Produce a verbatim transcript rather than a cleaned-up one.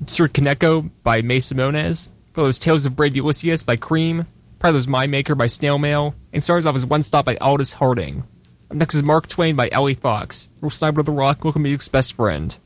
Sir Kaneko by May Simones. Follows Tales of Brave Ulysses by Cream. Prowler's Mind Maker by Snail Mail. And starts off as One Stop by Aldous Harding. Up next is Mark Twain by Ellie Fox. Real Sniper of the Rock, local music's best friend.